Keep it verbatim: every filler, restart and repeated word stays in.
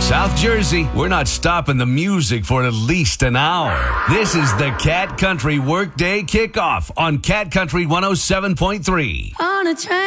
South Jersey, we're not stopping the music for at least an hour. This is the Cat Country Workday Kickoff on Cat Country one oh seven point three. On a train.